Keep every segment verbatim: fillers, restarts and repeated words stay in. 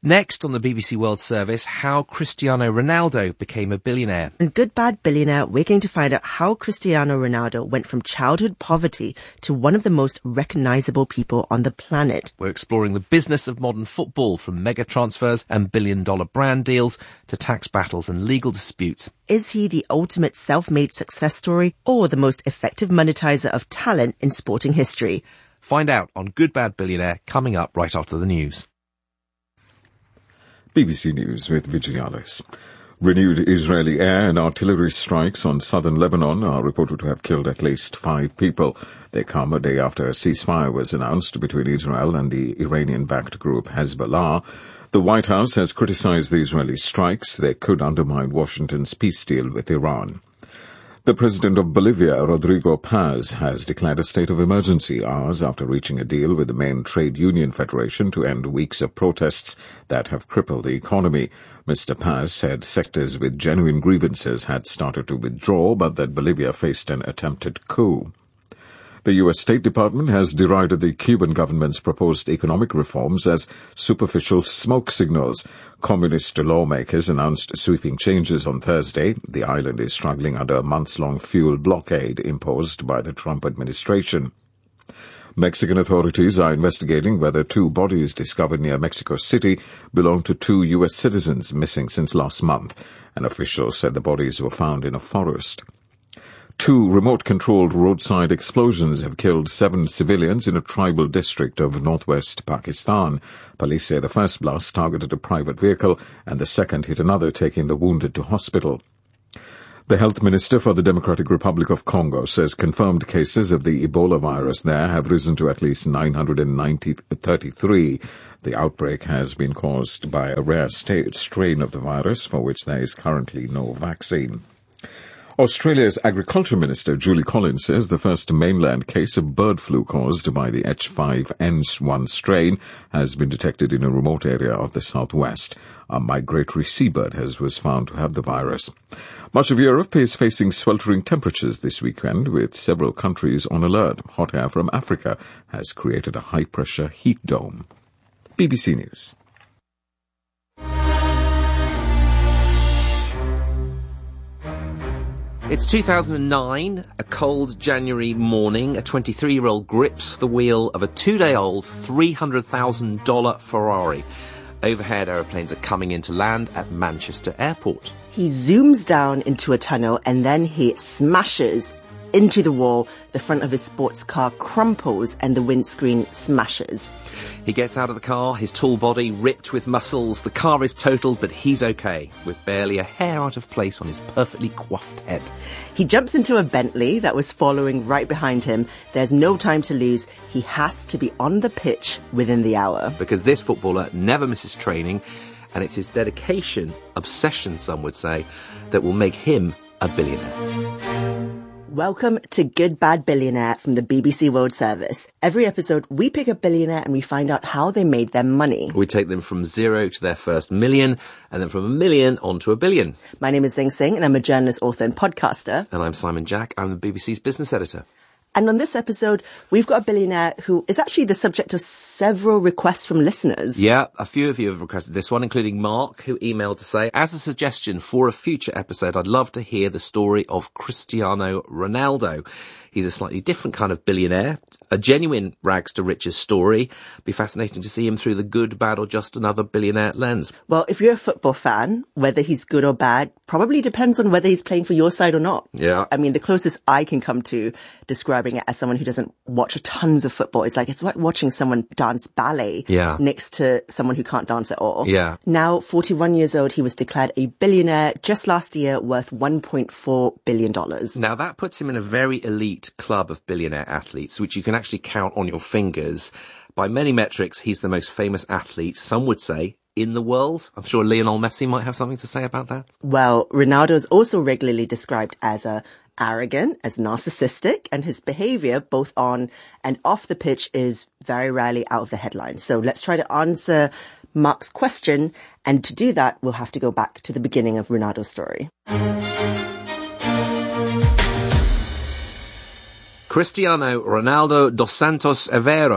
Next on the B B C World Service, how Cristiano Ronaldo became a billionaire. In Good Bad Billionaire, we're going to find out how Cristiano Ronaldo went from childhood poverty to one of the most recognizable people on the planet. We're exploring the business of modern football, from mega transfers and billion-dollar brand deals to tax battles and legal disputes. Is he the ultimate self-made success story or the most effective monetizer of talent in sporting history? Find out on Good Bad Billionaire, coming up right after the news. B B C News with Vijay Alice. Renewed Israeli air and artillery strikes on southern Lebanon are reported to have killed at least five people. They come a day after a ceasefire was announced between Israel and the Iranian-backed group Hezbollah. The White House has criticized the Israeli strikes. They could undermine Washington's peace deal with Iran. The president of Bolivia, Rodrigo Paz, has declared a state of emergency hours after reaching a deal with the main trade union federation to end weeks of protests that have crippled the economy. Mister Paz said sectors with genuine grievances had started to withdraw, but that Bolivia faced an attempted coup. The U S State Department has derided the Cuban government's proposed economic reforms as superficial smoke signals. Communist lawmakers announced sweeping changes on Thursday. The island is struggling under a months-long fuel blockade imposed by the Trump administration. Mexican authorities are investigating whether two bodies discovered near Mexico City belong to two U S citizens missing since last month. An official said the bodies were found in a forest. Two remote-controlled roadside explosions have killed seven civilians in a tribal district of northwest Pakistan. Police say the first blast targeted a private vehicle and the second hit another, taking the wounded to hospital. The health minister for the Democratic Republic of Congo says confirmed cases of the Ebola virus there have risen to at least nine hundred thirty-three. The outbreak has been caused by a rare strain of the virus for which there is currently no vaccine. Australia's Agriculture Minister Julie Collins says the first mainland case of bird flu caused by the H five N one strain has been detected in a remote area of the southwest. A migratory seabird has was found to have the virus. Much of Europe is facing sweltering temperatures this weekend, with several countries on alert. Hot air from Africa has created a high-pressure heat dome. B B C News. It's two thousand nine, a cold January morning. A twenty-three-year-old grips the wheel of a two-day-old three hundred thousand dollars Ferrari. Overhead, aeroplanes are coming into land at Manchester Airport. He zooms down into a tunnel and then he smashes into the wall. The front of his sports car crumples and the windscreen smashes. He gets out of the car, his tall body ripped with muscles. The car is totaled, but he's okay, with barely a hair out of place on his perfectly coiffed head. He jumps into a Bentley that was following right behind him. There's no time to lose. He has to be on the pitch within the hour. Because this footballer never misses training, and it's his dedication, obsession some would say, that will make him a billionaire. Welcome to Good Bad Billionaire from the B B C World Service. Every episode, we pick a billionaire and we find out how they made their money. We take them from zero to their first million, and then from a million on to a billion. My name is Zing Singh, and I'm a journalist, author, and podcaster. And I'm Simon Jack. I'm the B B C's business editor. And on this episode, we've got a billionaire who is actually the subject of several requests from listeners. Yeah, a few of you have requested this one, including Mark, who emailed to say, as a suggestion for a future episode, I'd love to hear the story of Cristiano Ronaldo. He's a slightly different kind of billionaire, a genuine rags to riches story. Be fascinating to see him through the good, bad, or just another billionaire lens. Well, if you're a football fan, whether he's good or bad probably depends on whether he's playing for your side or not. Yeah. I mean, the closest I can come to describing it as someone who doesn't watch tons of football is like, it's like watching someone dance ballet yeah. next to someone who can't dance at all. Yeah. Now, forty-one years old, he was declared a billionaire just last year, worth one point four billion dollars. Now, that puts him in a very elite club of billionaire athletes, which you can actually count on your fingers. By many metrics, he's the most famous athlete, some would say, in the world. I'm sure Lionel Messi might have something to say about that. Well, Ronaldo is also regularly described as a arrogant, as narcissistic, and his behavior, both on and off the pitch, is very rarely out of the headlines. So let's try to answer Mark's question, and to do that, we'll have to go back to the beginning of Ronaldo's story. Cristiano Ronaldo dos Santos Aveiro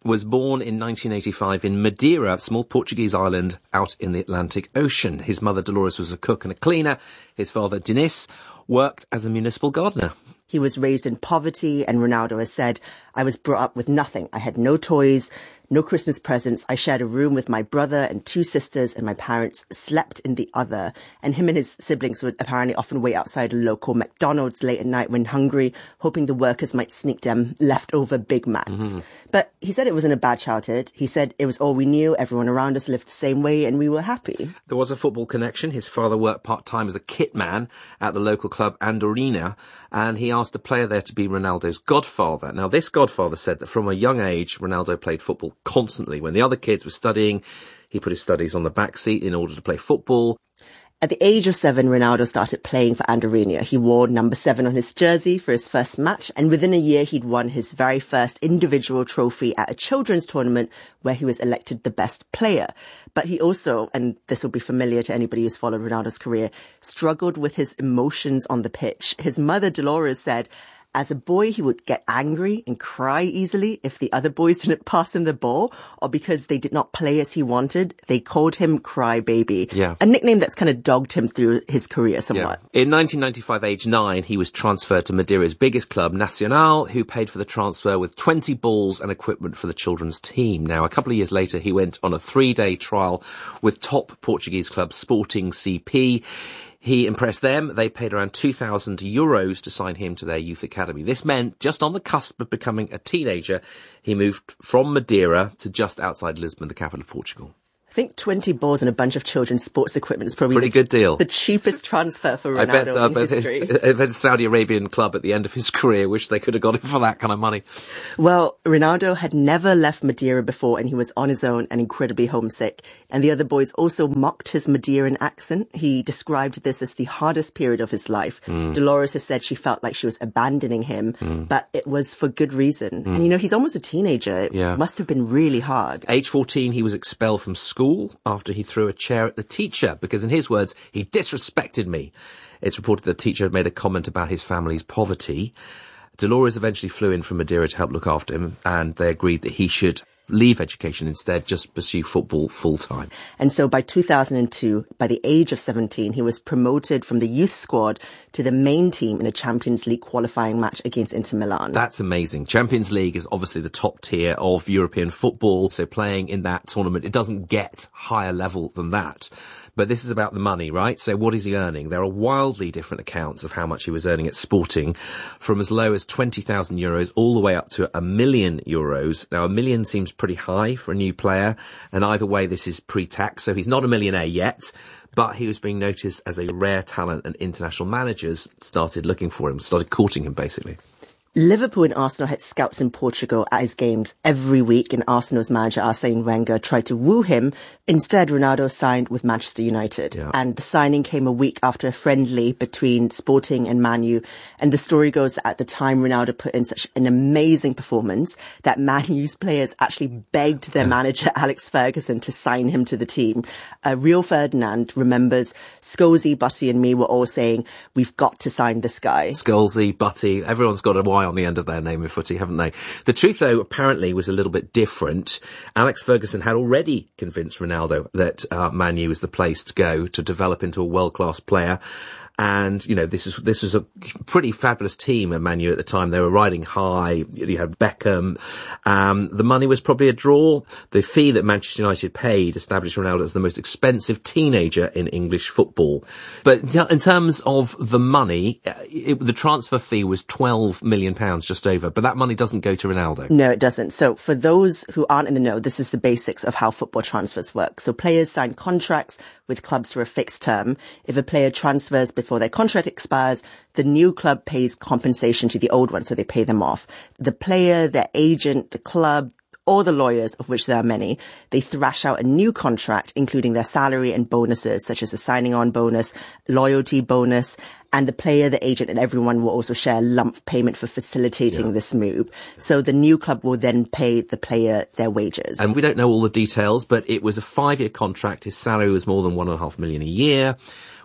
was born in nineteen eighty-five in Madeira, a small Portuguese island out in the Atlantic Ocean. His mother, Dolores, was a cook and a cleaner. His father, Diniz, worked as a municipal gardener. He was raised in poverty, and Ronaldo has said, I was brought up with nothing. I had no toys, no Christmas presents. I shared a room with my brother and two sisters, and my parents slept in the other. And him and his siblings would apparently often wait outside a local McDonald's late at night when hungry, hoping the workers might sneak them leftover Big Macs. Mm-hmm. But he said it wasn't a bad childhood. He said it was all we knew. Everyone around us lived the same way, and we were happy. There was a football connection. His father worked part-time as a kit man at the local club Andorina, and he asked a player there to be Ronaldo's godfather. Now, this godfather said that from a young age, Ronaldo played football constantly. When the other kids were studying, he put his studies on the back seat in order to play football. At the age of seven, Ronaldo started playing for Andorina. He wore number seven on his jersey for his first match, and within a year he'd won his very first individual trophy at a children's tournament where he was elected the best player. But he also, and this will be familiar to anybody who's followed Ronaldo's career, struggled with his emotions on the pitch. His mother, Dolores, said, as a boy, he would get angry and cry easily if the other boys didn't pass him the ball or because they did not play as he wanted. They called him Cry Baby, yeah. a nickname that's kind of dogged him through his career somewhat. Yeah. In nineteen ninety-five, age nine, he was transferred to Madeira's biggest club, Nacional, who paid for the transfer with twenty balls and equipment for the children's team. Now, a couple of years later, he went on a three-day trial with top Portuguese club Sporting C P. He impressed them. They paid around two thousand euros to sign him to their youth academy. This meant, just on the cusp of becoming a teenager, he moved from Madeira to just outside Lisbon, the capital of Portugal. I think twenty balls and a bunch of children's sports equipment is probably pretty the, good deal. The cheapest transfer for Ronaldo I bet, in I bet history. His, I bet a Saudi Arabian club at the end of his career wish they could have got him for that kind of money. Well, Ronaldo had never left Madeira before, and he was on his own and incredibly homesick. And the other boys also mocked his Madeiran accent. He described this as the hardest period of his life. Mm. Dolores has said she felt like she was abandoning him, mm. but it was for good reason. Mm. And, you know, he's almost a teenager. It yeah. must have been really hard. Age fourteen, he was expelled from school after he threw a chair at the teacher because, in his words, he disrespected me. It's reported the teacher had made a comment about his family's poverty. Dolores eventually flew in from Madeira to help look after him, and they agreed that he should leave education instead, just pursue football full-time. And so by two thousand two, by the age of seventeen, he was promoted from the youth squad to the main team in a Champions League qualifying match against Inter Milan. That's amazing. Champions League is obviously the top tier of European football, so playing in that tournament, it doesn't get higher level than that. But this is about the money, right? So what is he earning? There are wildly different accounts of how much he was earning at Sporting, from as low as twenty thousand euros all the way up to a million euros. Now, a million seems pretty high for a new player, and either way, this is pre-tax, so he's not a millionaire yet, but he was being noticed as a rare talent, and international managers started looking for him, started courting him, basically. Liverpool and Arsenal had scouts in Portugal at his games every week, and Arsenal's manager Arsene Wenger tried to woo him. Instead, Ronaldo signed with Manchester United, yeah. and the signing came a week after a friendly between Sporting and Man U. And the story goes that at the time, Ronaldo put in such an amazing performance that Man U's players actually begged their manager Alex Ferguson to sign him to the team. Uh, Rio Ferdinand remembers Scholesy, Butty and me were all saying, we've got to sign this guy. Scholesy, Butty, everyone's got a Y on the end of their name in footy, haven't they? The truth, though, apparently was a little bit different. Alex Ferguson had already convinced Ronaldo that uh, Man U was the place to go to develop into a world-class player. And, you know, this is, this was a pretty fabulous team at Man U at the time. They were riding high. You had Beckham. Um, the money was probably a draw. The fee that Manchester United paid established Ronaldo as the most expensive teenager in English football. But in terms of the money, it, the transfer fee was twelve million pounds, just over. But that money doesn't go to Ronaldo. No, it doesn't. So for those who aren't in the know, this is the basics of how football transfers work. So players sign contracts with clubs for a fixed term. If a player transfers before their contract expires, the new club pays compensation to the old one, so they pay them off. The player, their agent, the club, or the lawyers, of which there are many, they thrash out a new contract, including their salary and bonuses, such as a signing on bonus, loyalty bonus, and the player, the agent, and everyone will also share a lump payment for facilitating yeah. this move. So the new club will then pay the player their wages. And we don't know all the details, but it was a five-year contract. His salary was more than one and a half million a year.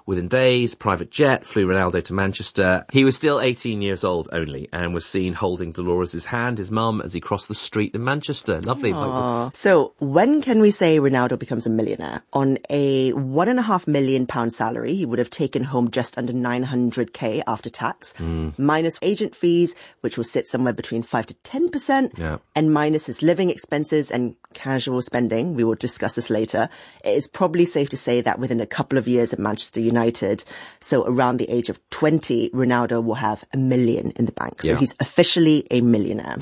Within days, private jet flew Ronaldo to Manchester. He was still eighteen years old only and was seen holding Dolores' hand, his mum, as he crossed the street in Manchester. Lovely. Like, so when can we say Ronaldo becomes a millionaire? On a one and a half million pound salary, he would have taken home just under nine hundred k after tax, mm. minus agent fees, which will sit somewhere between five to ten percent, yeah. and minus his living expenses and casual spending. We will discuss this later. It is probably safe to say that within a couple of years at Manchester United, so around the age of twenty, Ronaldo will have a million in the bank. So yeah. he's officially a millionaire.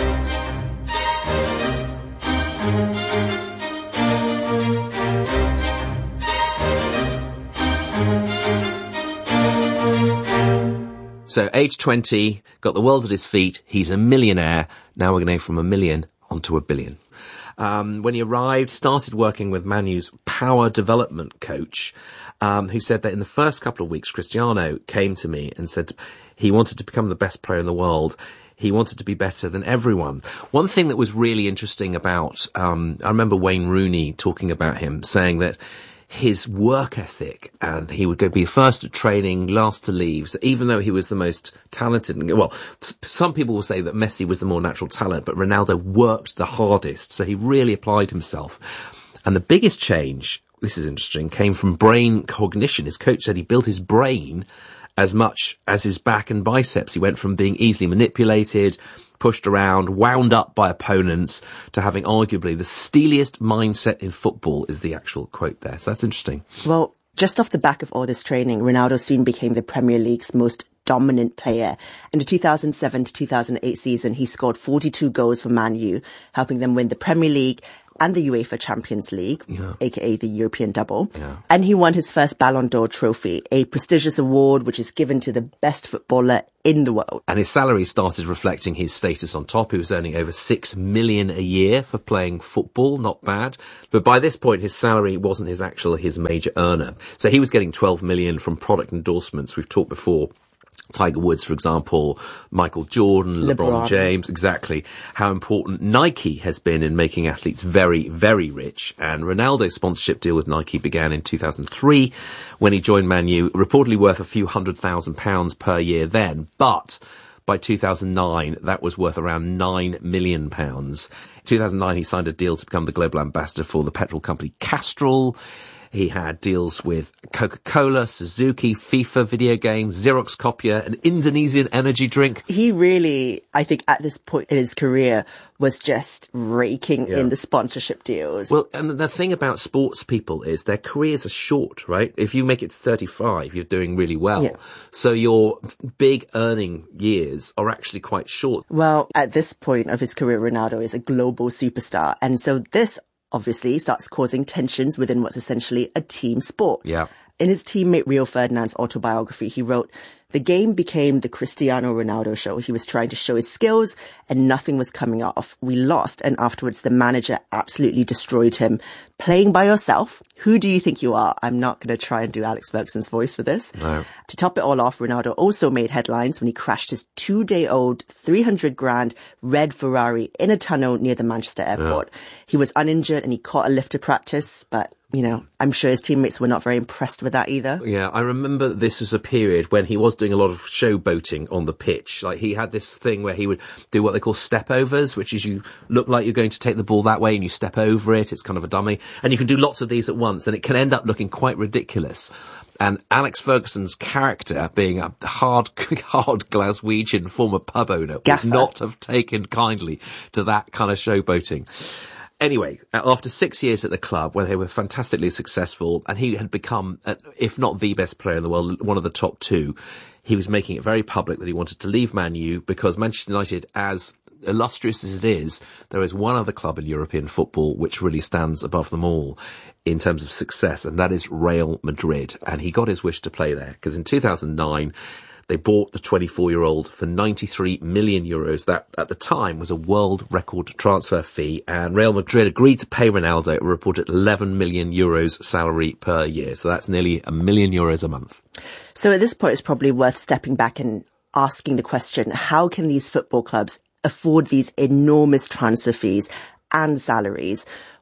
So age twenty, got the world at his feet. He's a millionaire. Now we're going to go from a million onto a billion. Um, when he arrived, started working with Man U's power development coach, um, who said that in the first couple of weeks, Cristiano came to me and said he wanted to become the best player in the world. He wanted to be better than everyone. One thing that was really interesting about, um, I remember Wayne Rooney talking about him, saying that his work ethic, and he would go be first at training, last to leave. So even though he was the most talented, well, some people will say that Messi was the more natural talent, but Ronaldo worked the hardest. So he really applied himself. And the biggest change, this is interesting, came from brain cognition. His coach said he built his brain as much as his back and biceps. He went from being easily manipulated, pushed around, wound up by opponents, to having arguably the steeliest mindset in football, is the actual quote there. So that's interesting. Well, just off the back of all this training, Ronaldo soon became the Premier League's most dominant player. In the two thousand seven to two thousand eight season, he scored forty-two goals for Man U, helping them win the Premier League and the UEFA Champions League, yeah. aka the European double. Yeah. And he won his first Ballon d'Or trophy, a prestigious award which is given to the best footballer in the world. And his salary started reflecting his status on top. He was earning over six million a year for playing football. Not bad. But by this point, his salary wasn't his actual, his major earner. So he was getting twelve million from product endorsements. We've talked before. Tiger Woods, for example, Michael Jordan, LeBron, LeBron James, exactly. How important Nike has been in making athletes very, very rich. And Ronaldo's sponsorship deal with Nike began in two thousand three when he joined Man U, reportedly worth a few hundred thousand pounds per year then. But by two thousand nine, that was worth around nine million pounds. In two thousand nine, he signed a deal to become the global ambassador for the petrol company Castrol. He had deals with Coca-Cola, Suzuki, FIFA video games, Xerox copier, an Indonesian energy drink. He really, I think at this point in his career, was just raking yeah. in the sponsorship deals. Well, and the thing about sports people is their careers are short, right? If you make it to thirty-five, you're doing really well. Yeah. So your big earning years are actually quite short. Well, at this point of his career, Ronaldo is a global superstar. And so this obviously starts causing tensions within what's essentially a team sport. Yeah. In his teammate Rio Ferdinand's autobiography, he wrote, "The game became the Cristiano Ronaldo show. He was trying to show his skills and nothing was coming off. We lost, and afterwards the manager absolutely destroyed him. Playing by yourself? Who do you think you are?" I'm not going to try and do Alex Ferguson's voice for this. No. To top it all off, Ronaldo also made headlines when he crashed his two-day-old three hundred grand red Ferrari in a tunnel near the Manchester airport. Yeah. He was uninjured and he caught a lift to practice, but you know, I'm sure his teammates were not very impressed with that either. Yeah, I remember this was a period when he was doing a lot of showboating on the pitch. Like, he had this thing where he would do what they call step overs, which is you look like you're going to take the ball that way and you step over it. It's kind of a dummy. And you can do lots of these at once and it can end up looking quite ridiculous. And Alex Ferguson's character, being a hard, hard Glaswegian former pub owner, Gaffer. would not have taken kindly to that kind of showboating. Anyway, after six years at the club, where they were fantastically successful, and he had become, if not the best player in the world, one of the top two, he was making it very public that he wanted to leave Man U because Manchester United, as illustrious as it is, there is one other club in European football which really stands above them all in terms of success, and that is Real Madrid. And he got his wish to play there because in two thousand nine, they bought the twenty-four-year-old for ninety-three million euros. That, at the time, was a world record transfer fee. And Real Madrid agreed to pay Ronaldo a reported eleven million euros salary per year. So that's nearly a million euros a month. So at this point, it's probably worth stepping back and asking the question, how can these football clubs afford these enormous transfer fees and salaries?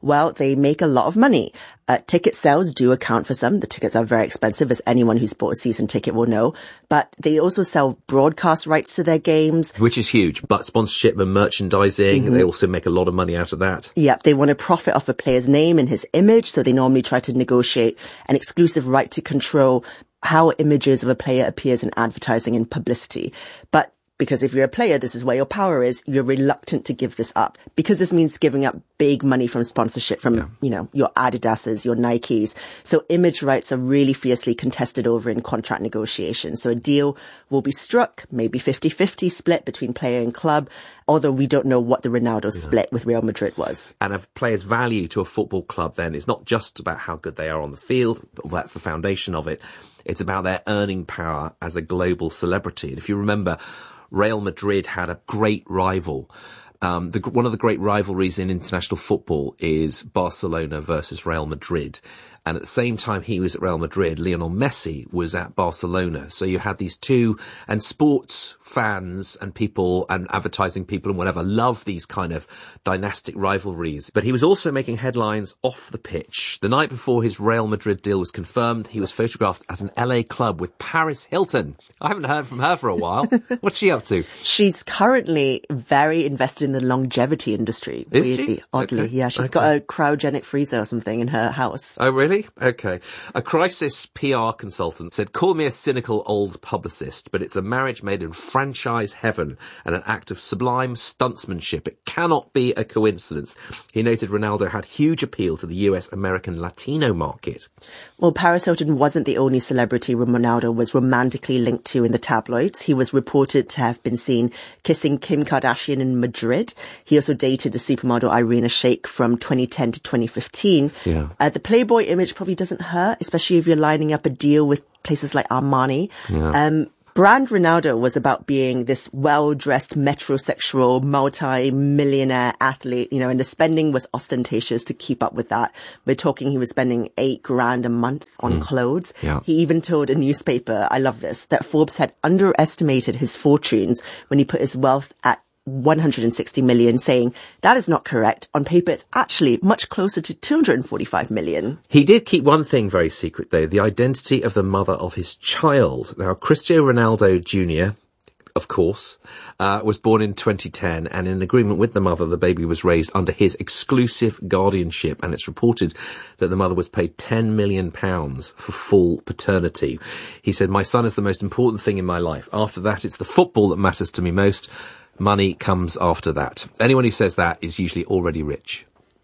Well, they make a lot of money. Uh, ticket sales do account for some. The tickets are very expensive, as anyone who's bought a season ticket will know. But they also sell broadcast rights to their games. Which is huge. But sponsorship and merchandising, mm-hmm. they also make a lot of money out of that. Yeah, they want to profit off a player's name and his image, so they normally try to negotiate an exclusive right to control how images of a player appears in advertising and publicity. But because if you're a player, this is where your power is, you're reluctant to give this up. Because this means giving up big money from sponsorship from, yeah. you know, your Adidas's, your Nikes. So image rights are really fiercely contested over in contract negotiations. So a deal will be struck, maybe fifty-fifty split between player and club, although we don't know what the Ronaldo yeah. split with Real Madrid was. And a player's value to a football club then is not just about how good they are on the field, but that's the foundation of it. It's about their earning power as a global celebrity. And if you remember, Real Madrid had a great rival. Um, the, one of the great rivalries in international football is Barcelona versus Real Madrid. And at the same time he was at Real Madrid, Lionel Messi was at Barcelona. So you had these two, and sports fans and people and advertising people and whatever love these kind of dynastic rivalries. But he was also making headlines off the pitch. The night before his Real Madrid deal was confirmed, he was photographed at an L A club with Paris Hilton. I haven't heard from her for a while. What's she up to? She's currently very invested in the longevity industry. Is weirdly, she? Oddly, okay. yeah. She's okay. got a cryogenic freezer or something in her house. Oh, really? Okay. A crisis P R consultant said, "Call me a cynical old publicist, but it's a marriage made in franchise heaven and an act of sublime stuntsmanship. It cannot be a coincidence." He noted Ronaldo had huge appeal to the U S American Latino market. Well, Paris Hilton wasn't the only celebrity Ronaldo was romantically linked to in the tabloids. He was reported to have been seen kissing Kim Kardashian in Madrid. He also dated the supermodel Irina Shayk from twenty ten to twenty fifteen. Yeah. Uh, the Playboy image probably doesn't hurt, especially if you're lining up a deal with places like Armani. Yeah. Um, Brand Ronaldo was about being this well-dressed metrosexual multi-millionaire athlete, you know, and the spending was ostentatious to keep up with that. We're talking he was spending eight grand a month on mm. clothes. Yeah. He even told a newspaper, I love this, that Forbes had underestimated his fortunes when he put his wealth at one hundred sixty million, saying that is not correct. On paper, it's actually much closer to two hundred forty-five million. He did keep one thing very secret, though, the identity of the mother of his child. Now, Cristiano Ronaldo Junior, of course, uh, was born in twenty ten, and in agreement with the mother, the baby was raised under his exclusive guardianship, and it's reported that the mother was paid ten million pounds for full paternity. He said, "My son is the most important thing in my life. After that, it's the football that matters to me most. Money comes after that." Anyone who says that is usually already rich.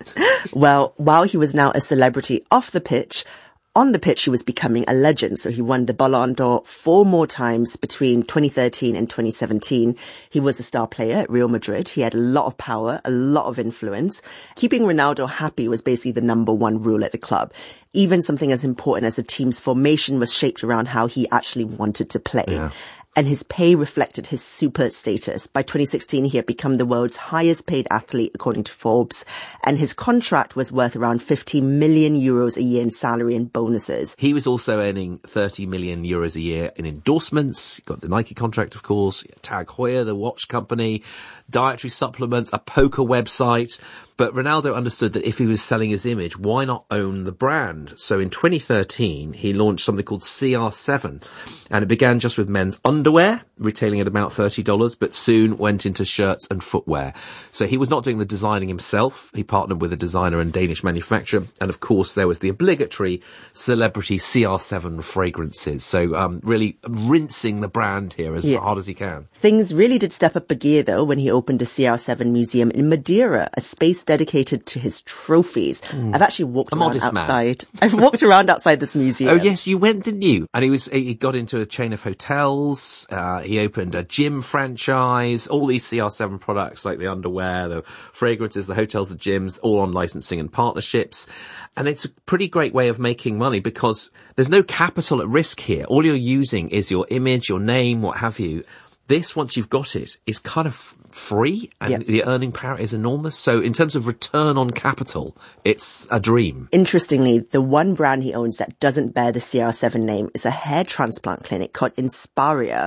Well, while he was now a celebrity off the pitch, on the pitch he was becoming a legend. So he won the Ballon d'Or four more times between twenty thirteen and twenty seventeen. He was a star player at Real Madrid. He had a lot of power, a lot of influence. Keeping Ronaldo happy was basically the number one rule at the club. Even something as important as a team's formation was shaped around how he actually wanted to play. Yeah. And his pay reflected his super status. By twenty sixteen, he had become the world's highest paid athlete, according to Forbes. And his contract was worth around fifty million euros a year in salary and bonuses. He was also earning thirty million euros a year in endorsements. He got the Nike contract, of course, Tag Heuer, the watch company, dietary supplements, a poker website. But Ronaldo understood that if he was selling his image, why not own the brand? So in twenty thirteen, he launched something called C R seven. And it began just with men's underwear, retailing at about thirty dollars, but soon went into shirts and footwear. So he was not doing the designing himself. He partnered with a designer and Danish manufacturer. And of course, there was the obligatory celebrity C R seven fragrances. So um, really rinsing the brand here as yeah. hard as he can. Things really did step up a gear, though, when he opened a C R seven museum in Madeira, a space dedicated to his trophies. Mm. I've actually walked a around outside. Man. I've walked around outside this museum. Oh yes, you went, didn't you? And he was he got into a chain of hotels. Uh, he opened a gym franchise. All these C R seven products, like the underwear, the fragrances, the hotels, the gyms, all on licensing and partnerships. And it's a pretty great way of making money because there's no capital at risk here. All you're using is your image, your name, what have you. This, once you've got it, is kind of free and yep. the earning power is enormous. So in terms of return on capital, it's a dream. Interestingly, the one brand he owns that doesn't bear the C R seven name is a hair transplant clinic called Inspiria.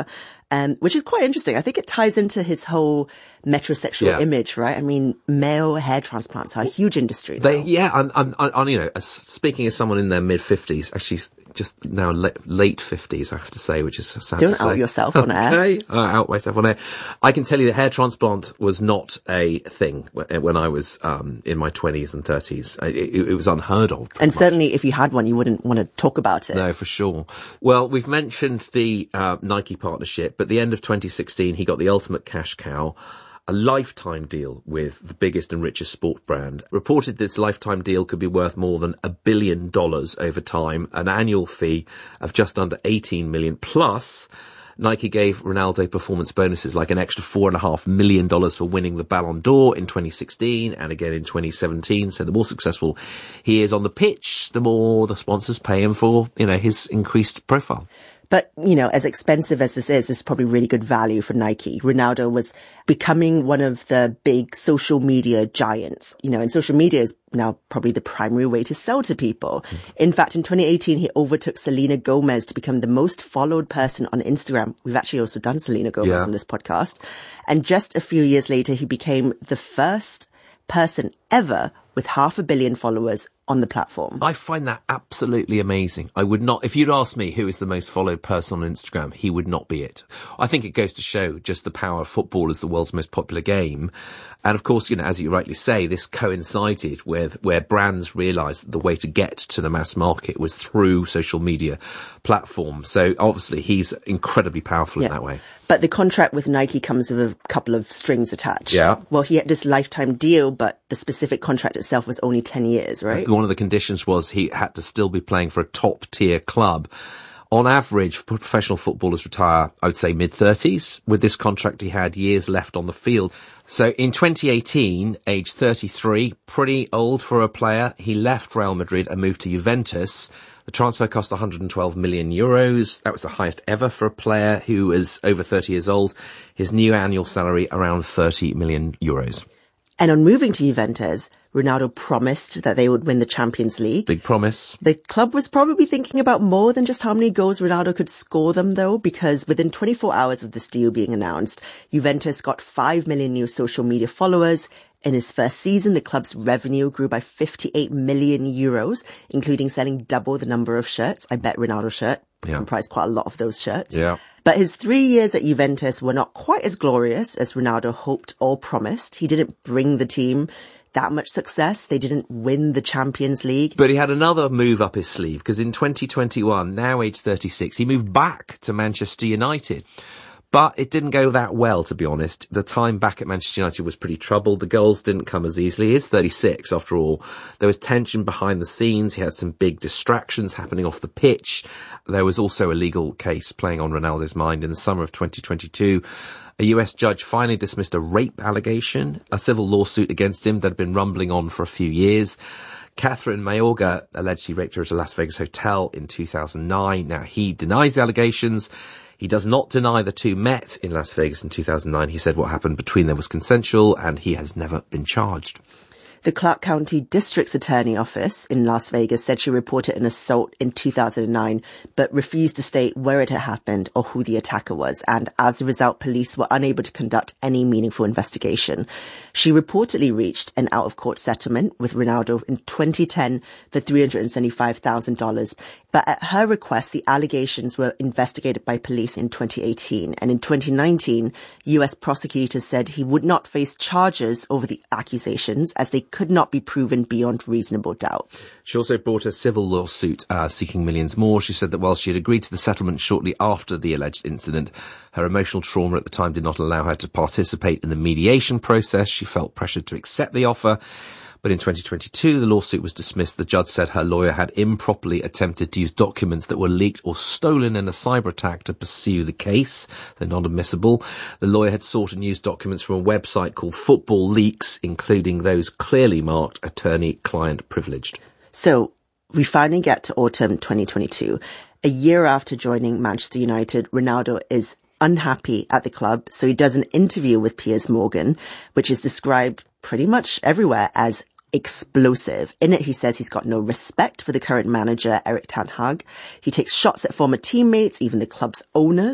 Um, which is quite interesting. I think it ties into his whole metrosexual Yeah. image, right? I mean, male hair transplants are a huge industry now. They, yeah, and, and, and, you know, as, speaking as someone in their mid fifties, actually just now la- late fifties, I have to say, which is sad Don't to say. out yourself on air. Okay, I out myself on air. I can tell you that hair transplant was not a thing when, when I was um, in my twenties and thirties. It, it, it was unheard of. And much. certainly if you had one, you wouldn't want to talk about it. No, for sure. Well, we've mentioned the uh, Nike partnership, but at the end of twenty sixteen, he got the ultimate cash cow, a lifetime deal with the biggest and richest sport brand. Reported this lifetime deal could be worth more than a billion dollars over time, an annual fee of just under eighteen million. Plus, Nike gave Ronaldo performance bonuses like an extra four and a half million dollars for winning the Ballon d'Or in twenty sixteen and again in twenty seventeen. So the more successful he is on the pitch, the more the sponsors pay him for, you know, his increased profile. But, you know, as expensive as this is, it's probably really good value for Nike. Ronaldo was becoming one of the big social media giants, you know, and social media is now probably the primary way to sell to people. Mm. In fact, in twenty eighteen, he overtook Selena Gomez to become the most followed person on Instagram. We've actually also done Selena Gomez yeah. on this podcast. And just a few years later, he became the first person ever with half a billion followers on the platform. I find that absolutely amazing. I would not, if you'd asked me who is the most followed person on Instagram, he would not be it. I think it goes to show just the power of football as the world's most popular game. And of course, you know, as you rightly say, this coincided with where brands realised that the way to get to the mass market was through social media platforms. So obviously he's incredibly powerful yeah. in that way. But the contract with Nike comes with a couple of strings attached. Yeah. Well, he had this lifetime deal, but the specific contract itself was only ten years, right? One of the conditions was he had to still be playing for a top tier club. On average, professional footballers retire, I would say, mid-thirties. With this contract, he had years left on the field. So in twenty eighteen, age thirty-three, pretty old for a player, he left Real Madrid and moved to Juventus. The transfer cost one hundred twelve million euros. That was the highest ever for a player who is over thirty years old. His new annual salary around thirty million euros. And on moving to Juventus, Ronaldo promised that they would win the Champions League. Big promise. The club was probably thinking about more than just how many goals Ronaldo could score them, though, because within twenty-four hours of this deal being announced, Juventus got five million new social media followers. In his first season, the club's revenue grew by fifty-eight million euros, including selling double the number of shirts. I bet Ronaldo's shirt yeah. comprised quite a lot of those shirts. Yeah. But his three years at Juventus were not quite as glorious as Ronaldo hoped or promised. He didn't bring the team that much success. They didn't win the Champions League. But he had another move up his sleeve, because in twenty twenty-one, now age thirty-six, he moved back to Manchester United. But it didn't go that well, to be honest. The time back at Manchester United was pretty troubled. The goals didn't come as easily. He is thirty-six, after all. There was tension behind the scenes. He had some big distractions happening off the pitch. There was also a legal case playing on Ronaldo's mind in the summer of twenty twenty-two. A U S judge finally dismissed a rape allegation, a civil lawsuit against him that had been rumbling on for a few years. Catherine Mayorga alleged he raped her at a Las Vegas hotel in two thousand nine. Now, he denies the allegations. He does not deny the two met in Las Vegas in two thousand nine. He said what happened between them was consensual, and he has never been charged. The Clark County District's Attorney Office in Las Vegas said she reported an assault in two thousand nine, but refused to state where it had happened or who the attacker was. And as a result, police were unable to conduct any meaningful investigation. She reportedly reached an out-of-court settlement with Ronaldo in twenty ten for three hundred seventy-five thousand dollars. But at her request, the allegations were investigated by police in twenty eighteen. And in twenty nineteen, U S prosecutors said he would not face charges over the accusations as they could not be proven beyond reasonable doubt. She also brought a civil lawsuit uh, seeking millions more. She said that while she had agreed to the settlement shortly after the alleged incident, her emotional trauma at the time did not allow her to participate in the mediation process. She felt pressured to accept the offer. But in twenty twenty-two, the lawsuit was dismissed. The judge said her lawyer had improperly attempted to use documents that were leaked or stolen in a cyber attack to pursue the case. They're not admissible. The lawyer had sought and used documents from a website called Football Leaks, including those clearly marked attorney-client privileged. So we finally get to autumn twenty twenty-two. A year after joining Manchester United, Ronaldo is unhappy at the club, so he does an interview with Piers Morgan, which is described pretty much everywhere as explosive. In it, he says he's got no respect for the current manager, Erik ten Hag. He takes shots at former teammates, even the club's owners.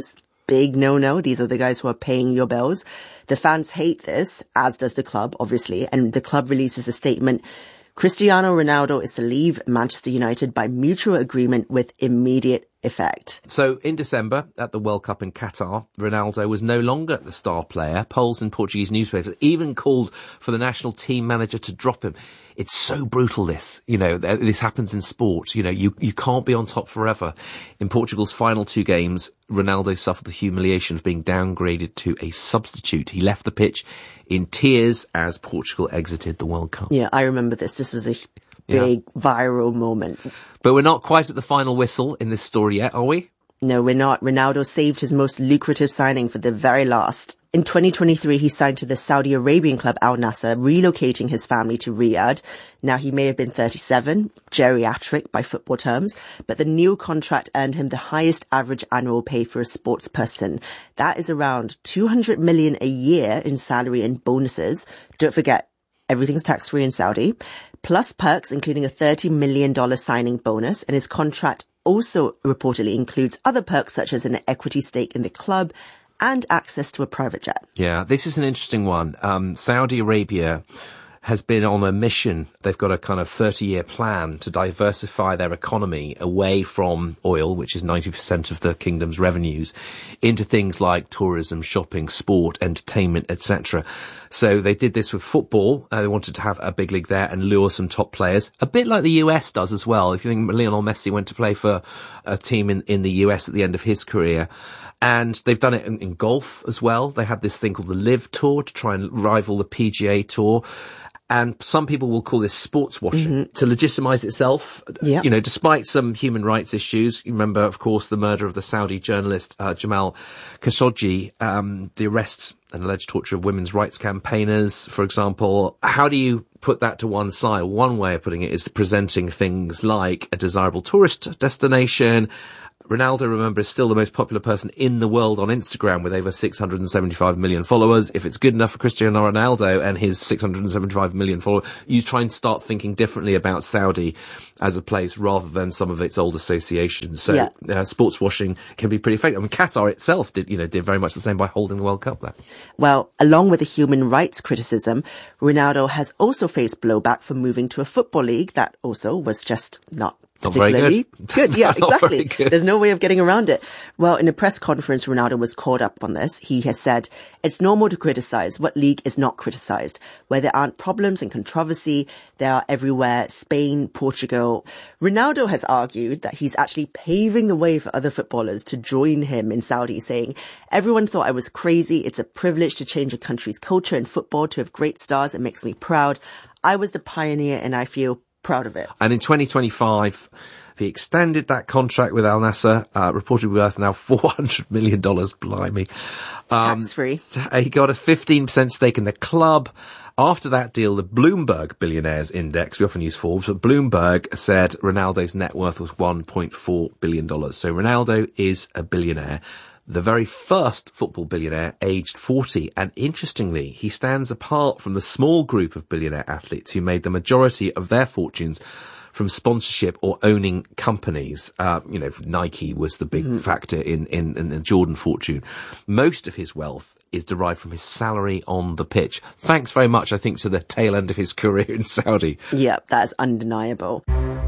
big no-no. These are the guys who are paying your bills. The fans hate this, as does the club, obviously, and the club releases a statement. Cristiano Ronaldo is to leave Manchester United by mutual agreement with immediate effect. So in December at the World Cup in Qatar, Ronaldo was no longer the star player. Polls in Portuguese newspapers even called for the national team manager to drop him. It's so brutal, this. You know, this happens in sport. You know, you, you can't be on top forever. In Portugal's final two games, Ronaldo suffered the humiliation of being downgraded to a substitute. He left the pitch in tears as Portugal exited the World Cup. Yeah, I remember this. This was a big yeah. viral moment. But we're not quite at the final whistle in this story yet, are we? No, we're not. Ronaldo saved his most lucrative signing for the very last. In twenty twenty-three, he signed to the Saudi Arabian club Al Nassr, relocating his family to Riyadh. Now, he may have been thirty-seven, geriatric by football terms, but the new contract earned him the highest average annual pay for a sports person. That is around two hundred million a year in salary and bonuses. Don't forget, everything's tax-free in Saudi, plus perks, including a thirty million dollars signing bonus, and his contract also reportedly includes other perks such as an equity stake in the club and access to a private jet. Yeah, this is an interesting one. Um, Saudi Arabia has been on a mission. They've got a kind of thirty-year plan to diversify their economy away from oil, which is ninety percent of the kingdom's revenues, into things like tourism, shopping, sport, entertainment, et cetera. So they did this with football. Uh, they wanted to have a big league there and lure some top players, a bit like the U S does as well. If you think Lionel Messi went to play for a team in, in the U S at the end of his career. And they've done it in, in golf as well. They had this thing called the Live Tour to try and rival the P G A Tour. And some people will call this sports washing mm-hmm. to legitimize itself. Yep. You know, despite some human rights issues. You remember, of course, the murder of the Saudi journalist uh, Jamal Khashoggi, um, the arrest and alleged torture of women's rights campaigners, for example. How do you put that to one side? One way of putting it is presenting things like a desirable tourist destination. Ronaldo, remember, is still the most popular person in the world on Instagram with over six hundred seventy-five million followers. If it's good enough for Cristiano Ronaldo and his six hundred seventy-five million followers, you try and start thinking differently about Saudi as a place rather than some of its old associations. So, yeah. uh, sports washing can be pretty effective. I mean, Qatar itself did, you know, did very much the same by holding the World Cup there. Well, along with the human rights criticism, Ronaldo has also faced blowback for moving to a football league that also was just not Not very good. Good, yeah, exactly. Good. There's no way of getting around it. Well, in a press conference, Ronaldo was caught up on this. He has said, it's normal to criticize. What league is not criticized? Where there aren't problems and controversy, they are everywhere. Spain, Portugal. Ronaldo has argued that he's actually paving the way for other footballers to join him in Saudi, saying, everyone thought I was crazy. It's a privilege to change a country's culture in football, to have great stars. It makes me proud. I was the pioneer and I feel proud of it. And in twenty twenty-five, he extended that contract with Al Nassr, uh, reportedly worth now four hundred million dollars, blimey. Um, Tax-free. He got a fifteen percent stake in the club. After that deal, the Bloomberg Billionaires Index, we often use Forbes, but Bloomberg said Ronaldo's net worth was one point four billion dollars. So Ronaldo is a billionaire. The very first football billionaire aged forty. And interestingly, he stands apart from the small group of billionaire athletes who made the majority of their fortunes from sponsorship or owning companies. Uh, you know, Nike was the big mm-hmm. factor in, in, in the Jordan fortune. Most of his wealth is derived from his salary on the pitch. Thanks very much, I think, to the tail end of his career in Saudi. Yeah, that's undeniable.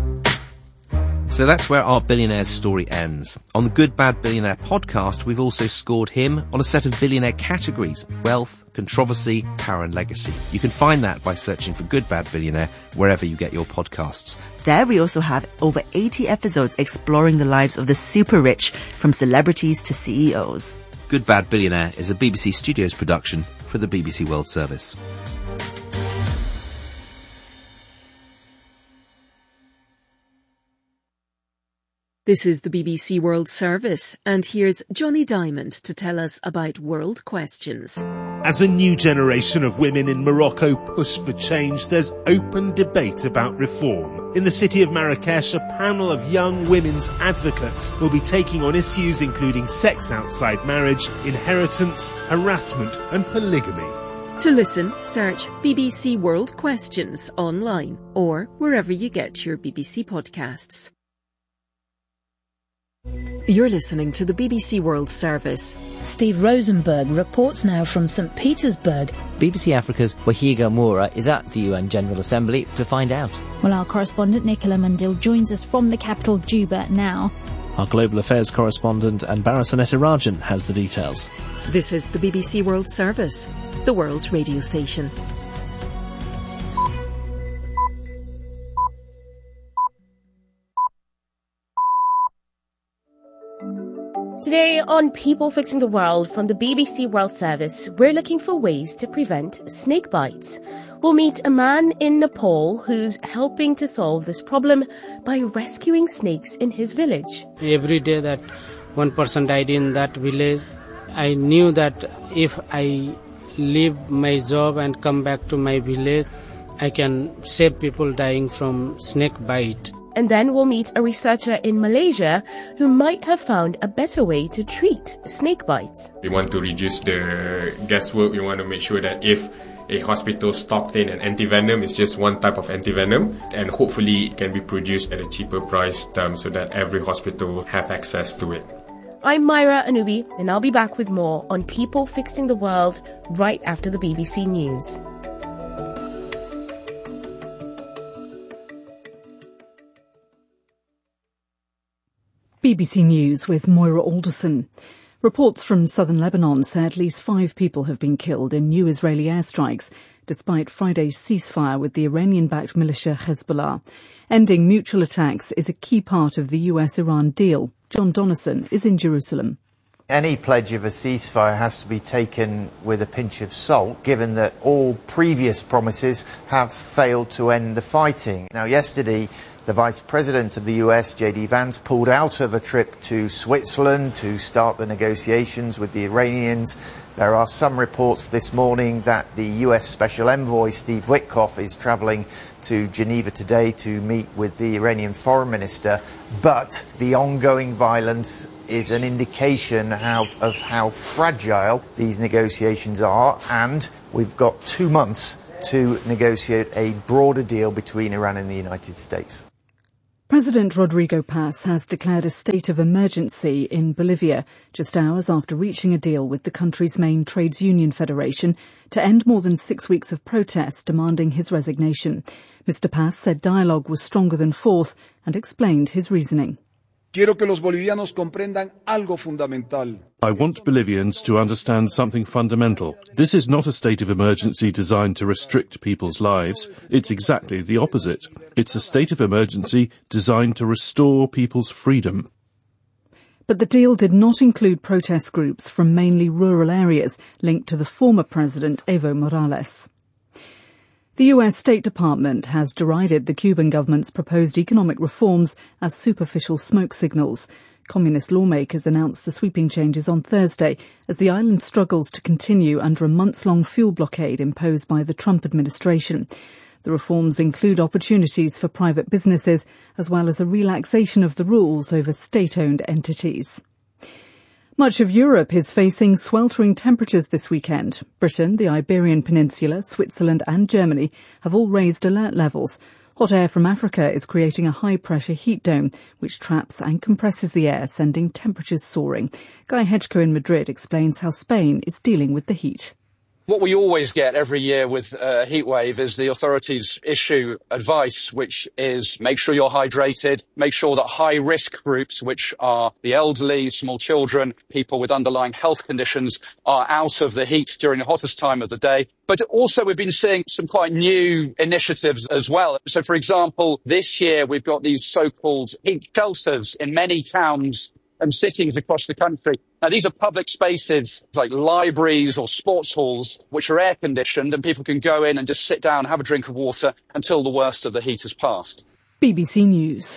So that's where our billionaire's story ends. On the Good Bad Billionaire podcast, we've also scored him on a set of billionaire categories: wealth, controversy, power and legacy. You can find that by searching for Good Bad Billionaire wherever you get your podcasts. There we also have over eighty episodes exploring the lives of the super rich, from celebrities to C E Os. Good Bad Billionaire is a B B C Studios production for the B B C World Service. This is the B B C World Service, and here's Johnny Diamond to tell us about World Questions. As a new generation of women in Morocco push for change, there's open debate about reform. In the city of Marrakesh, a panel of young women's advocates will be taking on issues including sex outside marriage, inheritance, harassment and polygamy. To listen, search B B C World Questions online or wherever you get your B B C podcasts. You're listening to the B B C World Service. Steve Rosenberg reports now from Saint Petersburg. B B C Africa's Wahiga Moura is at the U N General Assembly to find out. Well, our correspondent Nicola Mundil joins us from the capital Juba now. Our global affairs correspondent Anbara Sanetarajan has the details. This is the B B C World Service, the world's radio station. Today on People Fixing the World from the B B C World Service, we're looking for ways to prevent snake bites. We'll meet a man in Nepal who's helping to solve this problem by rescuing snakes in his village. Every day that one person died in that village, I knew that if I leave my job and come back to my village, I can save people dying from snake bite. And then we'll meet a researcher in Malaysia who might have found a better way to treat snake bites. We want to reduce the guesswork. We want to make sure that if a hospital stocked in an antivenom, it's just one type of antivenom, and hopefully it can be produced at a cheaper price um, so that every hospital will have access to it. I'm Myra Anubi, and I'll be back with more on People Fixing the World right after the B B C News. B B C News with Moira Alderson. Reports from southern Lebanon say at least five people have been killed in new Israeli airstrikes, despite Friday's ceasefire with the Iranian-backed militia Hezbollah. Ending mutual attacks is a key part of the U S-Iran deal. John Donnison is in Jerusalem. Any pledge of a ceasefire has to be taken with a pinch of salt, given that all previous promises have failed to end the fighting. Now, yesterday, the Vice President of the U S, J D Vance, pulled out of a trip to Switzerland to start the negotiations with the Iranians. There are some reports this morning that the U S Special Envoy, Steve Witkoff, is travelling to Geneva today to meet with the Iranian Foreign Minister. But the ongoing violence is an indication how, of how fragile these negotiations are, and we've got two months to negotiate a broader deal between Iran and the United States. President Rodrigo Paz has declared a state of emergency in Bolivia, just hours after reaching a deal with the country's main trades union federation to end more than six weeks of protests demanding his resignation. Mister Paz said dialogue was stronger than force and explained his reasoning. Quiero que los bolivianos comprendan algo fundamental. I want Bolivians to understand something fundamental. This is not a state of emergency designed to restrict people's lives. It's exactly the opposite. It's a state of emergency designed to restore people's freedom. But the deal did not include protest groups from mainly rural areas linked to the former president, Evo Morales. The U S State Department has derided the Cuban government's proposed economic reforms as superficial smoke signals. Communist lawmakers announced the sweeping changes on Thursday as the island struggles to continue under a months-long fuel blockade imposed by the Trump administration. The reforms include opportunities for private businesses as well as a relaxation of the rules over state-owned entities. Much of Europe is facing sweltering temperatures this weekend. Britain, the Iberian Peninsula, Switzerland and Germany have all raised alert levels. Hot air from Africa is creating a high-pressure heat dome, which traps and compresses the air, sending temperatures soaring. Guy Hedgecoe in Madrid explains how Spain is dealing with the heat. What we always get every year with a heat wave is the authorities issue advice, which is make sure you're hydrated, make sure that high-risk groups, which are the elderly, small children, people with underlying health conditions, are out of the heat during the hottest time of the day. But also we've been seeing some quite new initiatives as well. So, for example, this year we've got these so-called heat shelters in many towns and cities across the country. Now, these are public spaces like libraries or sports halls, which are air-conditioned, and people can go in and just sit down, have a drink of water until the worst of the heat has passed. B B C News.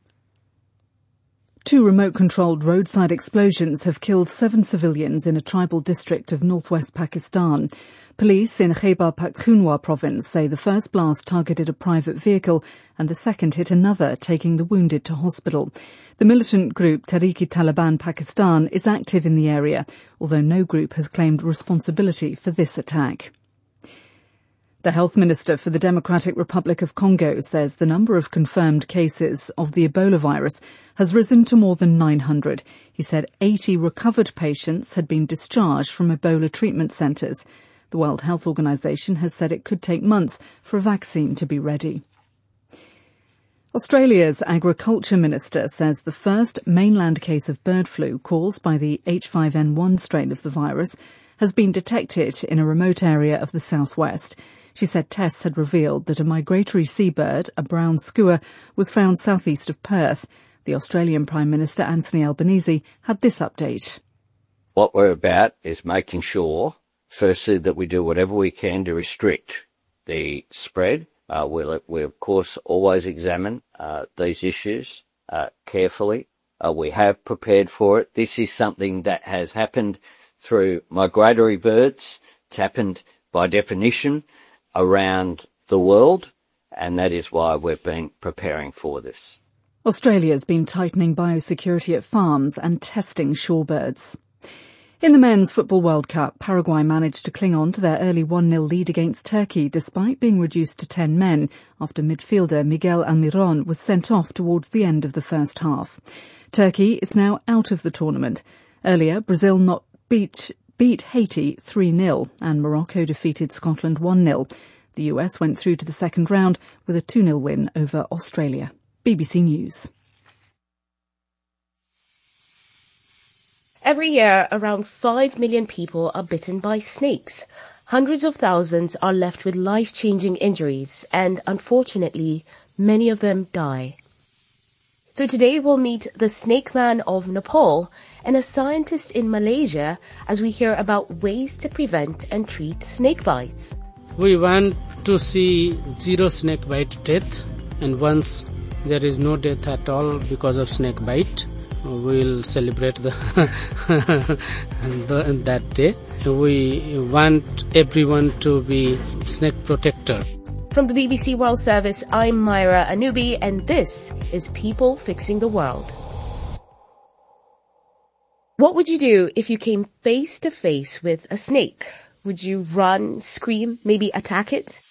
Two remote-controlled roadside explosions have killed seven civilians in a tribal district of northwest Pakistan. Police in Khyber Pakhtunkhwa province say the first blast targeted a private vehicle and the second hit another, taking the wounded to hospital. The militant group Tehreek-e-Taliban Pakistan is active in the area, although no group has claimed responsibility for this attack. The health minister for the Democratic Republic of Congo says the number of confirmed cases of the Ebola virus has risen to more than nine hundred. He said eighty recovered patients had been discharged from Ebola treatment centres. The World Health Organization has said it could take months for a vaccine to be ready. Australia's agriculture minister says the first mainland case of bird flu caused by the H five N one strain of the virus has been detected in a remote area of the southwest. She said tests had revealed that a migratory seabird, a brown skua, was found southeast of Perth. The Australian Prime Minister Anthony Albanese had this update. What we're about is making sure, firstly, that we do whatever we can to restrict the spread. Uh, we'll, we, of course, always examine uh, these issues uh, carefully. Uh, we have prepared for it. This is something that has happened through migratory birds. It's happened by definition around the world, and that is why we've been preparing for this. Australia's been tightening biosecurity at farms and testing shorebirds. In the Men's Football World Cup, Paraguay managed to cling on to their early one nil lead against Turkey despite being reduced to ten men after midfielder Miguel Almiron was sent off towards the end of the first half. Turkey is now out of the tournament. Earlier, Brazil not beat beat Haiti three nil and Morocco defeated Scotland one nil. The U S went through to the second round with a two nil win over Australia. B B C News. Every year, around five million people are bitten by snakes. Hundreds of thousands are left with life-changing injuries, and unfortunately, many of them die. So today we'll meet the snake man of Nepal and a scientist in Malaysia as we hear about ways to prevent and treat snake bites. We want to see zero snake bite death, and once there is no death at all because of snake bite, we'll celebrate the, the that day. We want everyone to be snake protector. From the B B C World Service, I'm Myra Anubi, and this is People Fixing the World. What would you do if you came face to face with a snake? Would you run, scream, maybe attack it?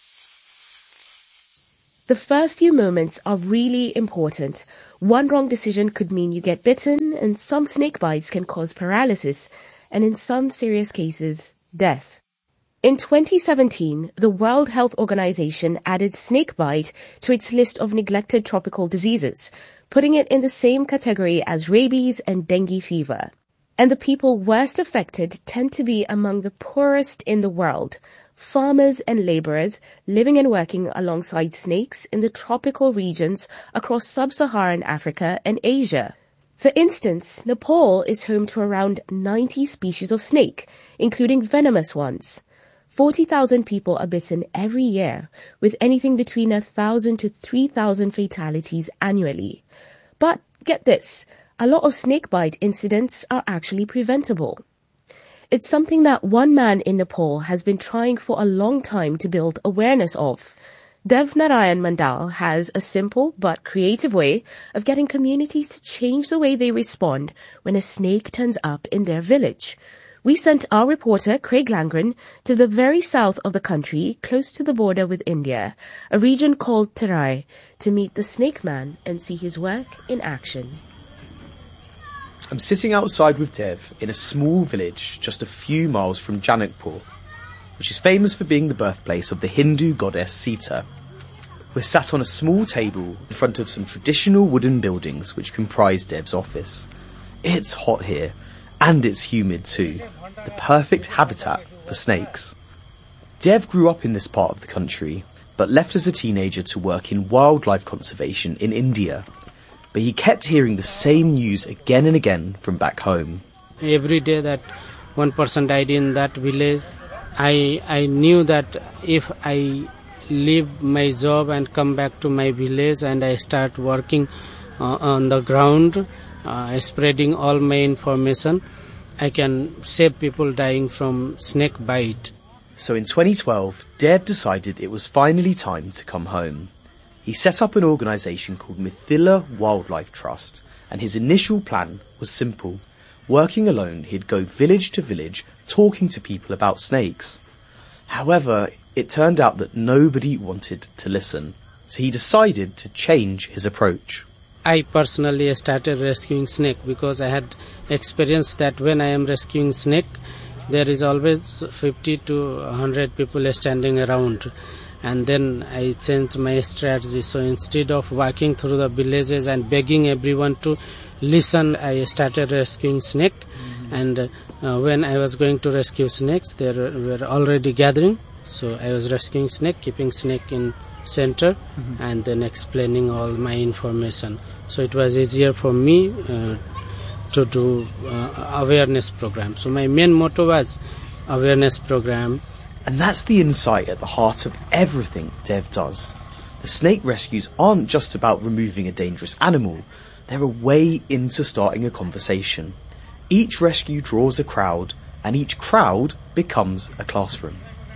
The first few moments are really important. One wrong decision could mean you get bitten, and some snake bites can cause paralysis, and in some serious cases, death. In twenty seventeen, the World Health Organization added snakebite to its list of neglected tropical diseases, putting it in the same category as rabies and dengue fever. And the people worst affected tend to be among the poorest in the world, farmers and laborers living and working alongside snakes in the tropical regions across sub-Saharan Africa and Asia. For instance, Nepal is home to around ninety species of snake, including venomous ones. forty thousand people are bitten every year, with anything between one thousand to three thousand fatalities annually. But get this, a lot of snakebite incidents are actually preventable. It's something that one man in Nepal has been trying for a long time to build awareness of. Dev Narayan Mandal has a simple but creative way of getting communities to change the way they respond when a snake turns up in their village. We sent our reporter, Craig Langren, to the very south of the country, close to the border with India, a region called Terai, to meet the snake man and see his work in action. I'm sitting outside with Dev in a small village just a few miles from Janakpur, which is famous for being the birthplace of the Hindu goddess Sita. We're sat on a small table in front of some traditional wooden buildings which comprise Dev's office. It's hot here, and it's humid too, the perfect habitat for snakes. Dev grew up in this part of the country, but left as a teenager to work in wildlife conservation in India. But he kept hearing the same news again and again from back home. Every day that one person died in that village, I I knew that if I leave my job and come back to my village and I start working uh, on the ground, uh, spreading all my information, I can save people dying from snake bite. So in twenty twelve, Dev decided it was finally time to come home. He set up an organisation called Mithila Wildlife Trust, and his initial plan was simple. Working alone, he'd go village to village, talking to people about snakes. However, It turned out that nobody wanted to listen, so he decided to change his approach. I personally started rescuing snake because I had experienced that when I am rescuing snake, there is always fifty to one hundred people standing around. And then I changed my strategy. So instead of walking through the villages and begging everyone to listen, I started rescuing snake. Mm-hmm. And uh, when I was going to rescue snakes, they were already gathering. So I was rescuing snake, keeping snake in center, mm-hmm. and then explaining all my information. So it was easier for me uh, to do uh, awareness program. So my main motto was awareness program. And that's the insight at the heart of everything Dev does. The snake rescues aren't just about removing a dangerous animal, they're a way into starting a conversation. Each rescue draws a crowd, and each crowd becomes a classroom.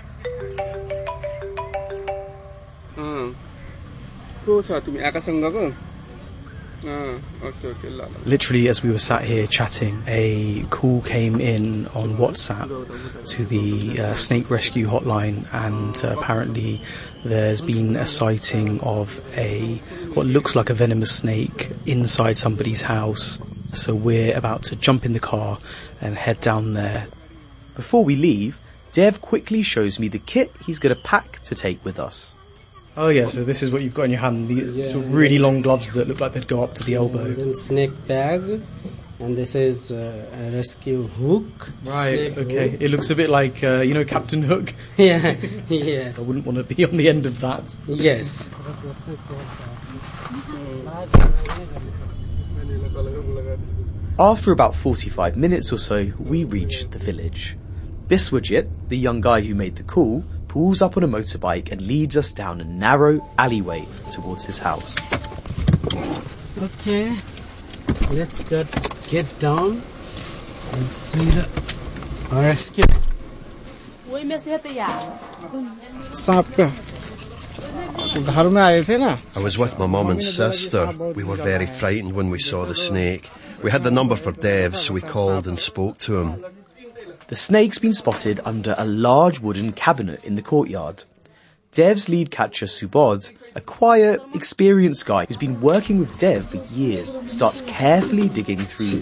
Literally, as we were sat here chatting, a call came in on WhatsApp to the uh, snake rescue hotline, and uh, apparently there's been a sighting of a what looks like a venomous snake inside somebody's house. So we're about to jump in the car and head down there. Before we leave, Dev quickly shows me the kit he's going to pack to take with us. Oh yeah, so this is what you've got in your hand, the yeah, sort of really long gloves that look like they'd go up to the elbow. And snake bag, and this is uh, a rescue hook. Right, okay. Hook. It looks a bit like, uh, you know, Captain Hook. Yeah, yeah. I wouldn't want to be on the end of that. Yes. After about forty-five minutes or so, we reach the village. Biswajit, the young guy who made the call, pulls up on a motorbike and leads us down a narrow alleyway towards his house. Okay, let's get, get down and see the rescue. I was with my mum and sister. We were very frightened when we saw the snake. We had the number for Dev, so we called and spoke to him. The snake's been spotted under a large wooden cabinet in the courtyard. Dev's lead catcher, Subodh, a quiet, experienced guy who's been working with Dev for years, starts carefully digging through